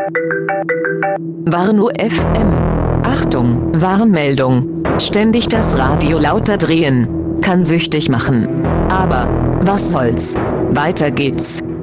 Warnow FM. Achtung, Warnmeldung. Ständig das Radio lauter drehen kann süchtig machen. Aber was soll's? Weiter geht's.